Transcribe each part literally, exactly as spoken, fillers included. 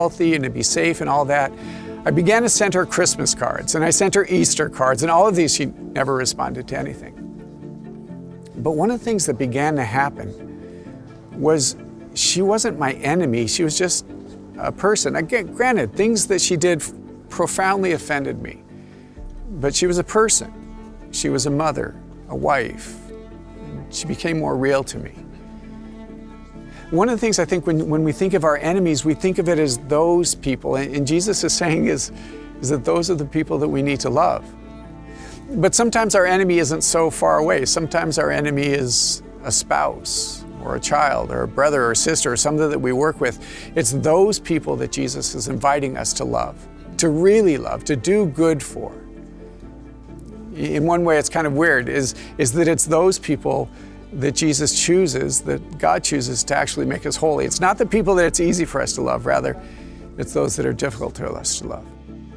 healthy and to be safe and all that, I began to send her Christmas cards and I sent her Easter cards, and all of these she never responded to anything. But one of the things that began to happen was she wasn't my enemy, she was just a person. Again, granted, things that she did profoundly offended me, but she was a person. She was a mother, a wife. She became more real to me. One of the things I think when, when we think of our enemies, we think of it as those people, and, and Jesus is saying is, is that those are the people that we need to love. But sometimes our enemy isn't so far away. Sometimes our enemy is a spouse, or a child, or a brother or sister, or somebody that we work with. It's those people that Jesus is inviting us to love, to really love, to do good for. In one way, it's kind of weird, is, is that it's those people that Jesus chooses, that God chooses to actually make us holy. It's not the people that it's easy for us to love, rather, it's those that are difficult for us to love.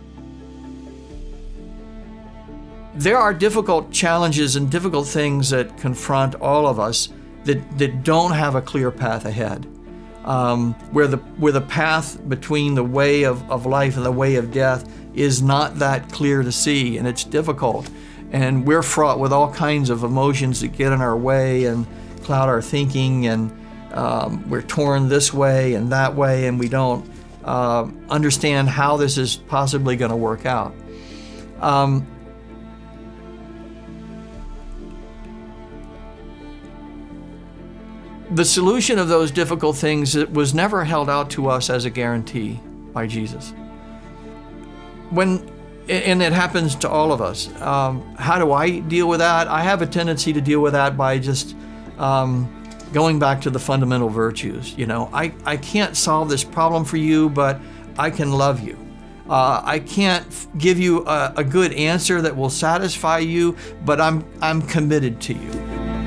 There are difficult challenges and difficult things that confront all of us that, that don't have a clear path ahead. Um, where the where the path between the way of, of life and the way of death is not that clear to see, and it's difficult. And we're fraught with all kinds of emotions that get in our way and cloud our thinking, and um, we're torn this way and that way, and we don't uh, understand how this is possibly going to work out. Um, The solution of those difficult things was never held out to us as a guarantee by Jesus. When, and it happens to all of us. Um, how do I deal with that? I have a tendency to deal with that by just um, going back to the fundamental virtues. You know, I, I can't solve this problem for you, but I can love you. Uh, I can't give you a, a good answer that will satisfy you, but I'm, I'm committed to you.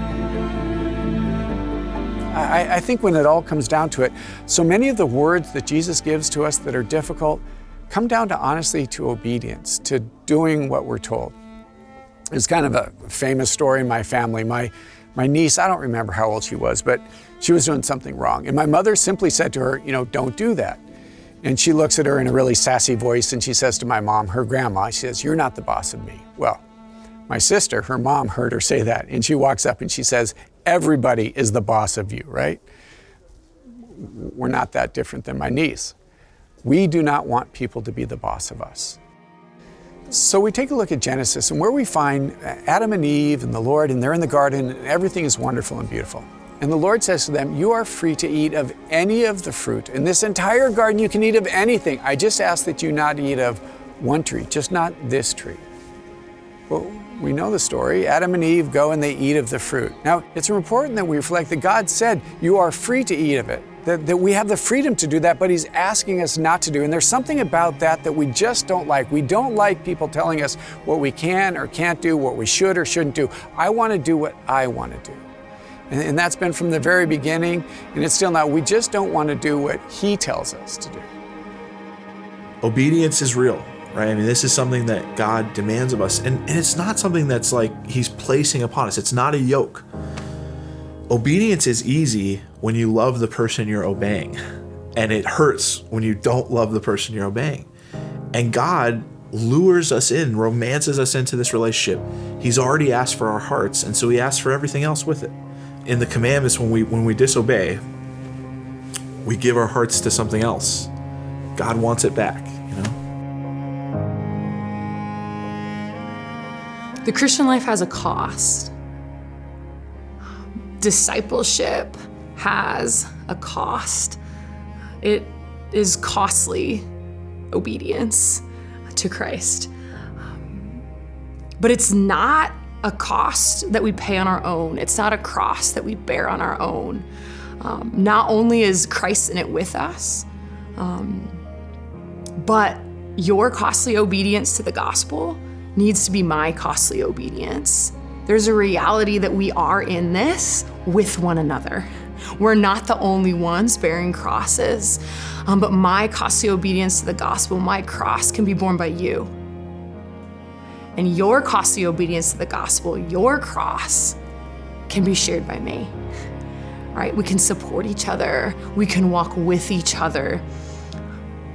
I, I think when it all comes down to it, so many of the words that Jesus gives to us that are difficult come down to honestly to obedience, to doing what we're told. It's kind of a famous story in my family. My, my niece, I don't remember how old she was, but she was doing something wrong. And my mother simply said to her, you know, don't do that. And she looks at her in a really sassy voice and she says to my mom, her grandma, she says, you're not the boss of me. Well, my sister, her mom, heard her say that, and she walks up and she says, everybody is the boss of you, right? We're not that different than my niece. We do not want people to be the boss of us. So we take a look at Genesis, and where we find Adam and Eve and the Lord, and they're in the garden, and everything is wonderful and beautiful. And the Lord says to them, you are free to eat of any of the fruit. In this entire garden, you can eat of anything. I just ask that you not eat of one tree, just not this tree. Well, we know the story. Adam and Eve go and they eat of the fruit. Now, it's important that we reflect that God said, you are free to eat of it, that, that we have the freedom to do that, but He's asking us not to do. And there's something about that that we just don't like. We don't like people telling us what we can or can't do, what we should or shouldn't do. I want to do what I want to do. And, and that's been from the very beginning, and it's still now. We just don't want to do what He tells us to do. Obedience is real. Right? I mean, this is something that God demands of us, and, and it's not something that's like He's placing upon us. It's not a yoke. Obedience is easy when you love the person you're obeying, and it hurts when you don't love the person you're obeying. And God lures us in, romances us into this relationship. He's already asked for our hearts, and so He asks for everything else with it. In the commandments, when we when we disobey, we give our hearts to something else. God wants it back, you know? The Christian life has a cost. Discipleship has a cost. It is costly obedience to Christ. But it's not a cost that we pay on our own. It's not a cross that we bear on our own. Um, not only is Christ in it with us, um, but your costly obedience to the gospel needs to be my costly obedience. There's a reality that we are in this with one another. We're not the only ones bearing crosses, um, but my costly obedience to the gospel, my cross, can be borne by you. And your costly obedience to the gospel, your cross, can be shared by me. Right? We can support each other. We can walk with each other.